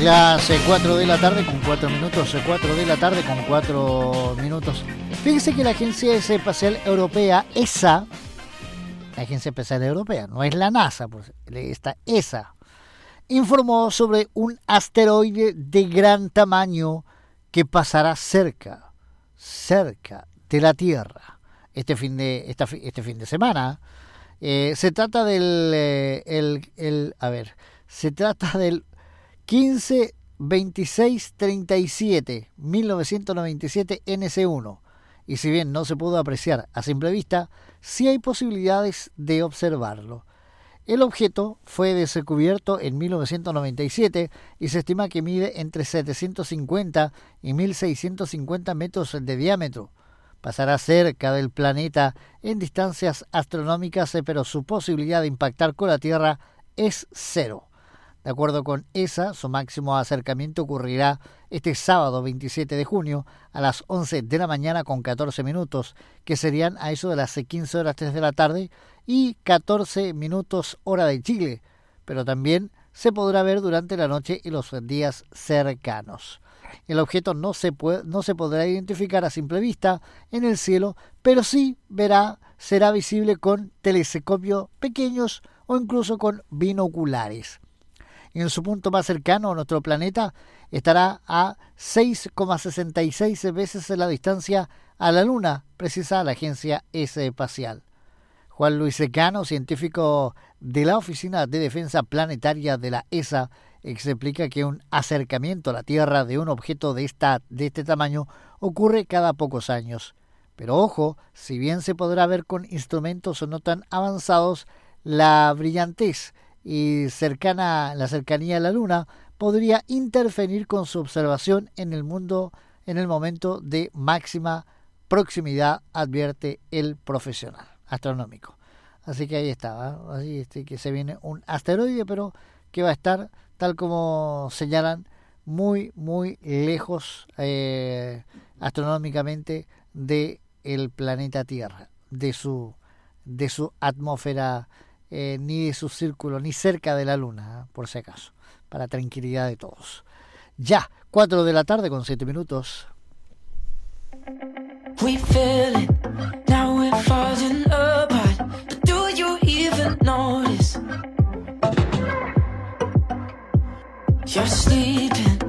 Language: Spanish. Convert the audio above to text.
Las 4 de la tarde con 4 minutos, 4 de la tarde con 4 minutos. Fíjese que la Agencia Espacial Europea, ESA, la Agencia Espacial Europea, no es la NASA, pues, esta ESA, informó sobre un asteroide de gran tamaño que pasará cerca de la Tierra este fin de semana. Se trata del 152637 1997 NC1, y si bien no se pudo apreciar a simple vista, sí hay posibilidades de observarlo. El objeto fue descubierto en 1997 y se estima que mide entre 750 y 1650 metros de diámetro. Pasará cerca del planeta en distancias astronómicas, pero su posibilidad de impactar con la Tierra es cero. De acuerdo con ESA, su máximo acercamiento ocurrirá este sábado 27 de junio a las 11 de la mañana con 14 minutos, que serían a eso de las 15 horas 3 de la tarde y 14 minutos hora de Chile, pero también se podrá ver durante la noche y los días cercanos. El objeto no se podrá identificar a simple vista en el cielo, pero sí será visible con telescopios pequeños o incluso con binoculares. En su punto más cercano a nuestro planeta estará a 6,66 veces la distancia a la Luna, precisa la Agencia Espacial. Juan Luis Secano, científico de la Oficina de Defensa Planetaria de la ESA, explica que un acercamiento a la Tierra de un objeto de este tamaño ocurre cada pocos años. Pero ojo, si bien se podrá ver con instrumentos no tan avanzados, la brillantez y la cercanía a la Luna podría interferir con su observación en el momento de máxima proximidad, advierte el profesional astronómico. Así que ahí está, así que se viene un asteroide, pero que va a estar, tal como señalan, muy muy lejos astronómicamente de el planeta Tierra, de su atmósfera, ni de su círculo, ni cerca de la Luna, por si acaso, para tranquilidad de todos. Ya, 4 de la tarde con 7 minutos. We feel it, now we're falling apart, but do you even notice? You're sleeping